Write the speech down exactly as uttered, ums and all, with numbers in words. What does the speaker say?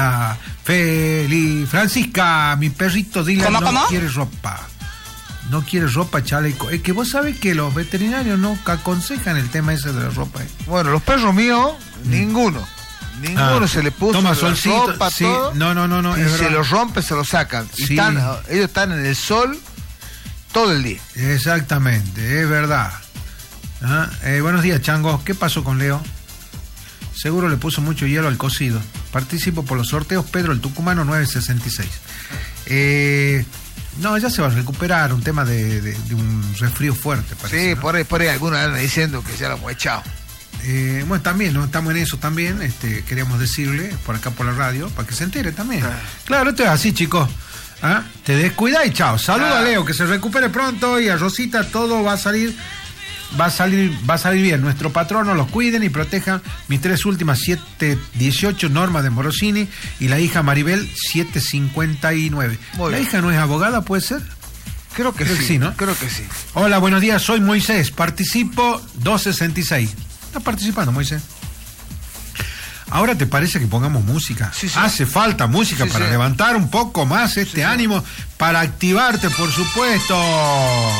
Feliz. Francisca, mi perrito Dylan ¿Cómo, no cómo? quiere ropa. No quiere ropa, chaleco. Es que vos sabés que los veterinarios no aconsejan el tema ese de la ropa. ¿eh? Bueno, los perros míos, mm. ninguno. Ninguno ah, se le puso toma la solcito, ropa, sí, todo, no, no, no, no. y se lo rompe, se lo sacan. Y sí. están, ellos están en el sol todo el día. Exactamente, es verdad. Ah, eh, buenos días, Chango. ¿Qué pasó con Leo? Seguro le puso mucho hielo al cocido. Participo por los sorteos. Pedro, el tucumano, nueve sesenta y seis. Eh, no, ya se va a recuperar. Un tema de, de, de un resfrío fuerte, parece. Sí, ¿no? por ahí, por ahí algunos andan diciendo que ya lo hemos echado. Eh, bueno, también, ¿no? Estamos en eso también. Este, queríamos decirle por acá por la radio, para que se entere también. Ah. Claro, esto es así, chicos. ¿Ah? Te descuida y chao. Saluda ah. a Leo, que se recupere pronto, y a Rosita todo va a salir. Va a salir, va a salir bien. Nuestro patrono los cuiden y protejan. Mis tres últimas siete dieciocho Norma de Morosini y la hija Maribel siete cincuenta y nueve. ¿La hija no es abogada, puede ser? Creo que Creo sí, que sí, ¿no? Creo que sí. Hola, buenos días, soy Moisés. Participo dos sesenta y seis. ¿Estás participando, Moisés? Ahora te parece que pongamos música. Sí, sí. Hace falta música sí, para sí. levantar un poco más este sí, ánimo, sí. para activarte, por supuesto.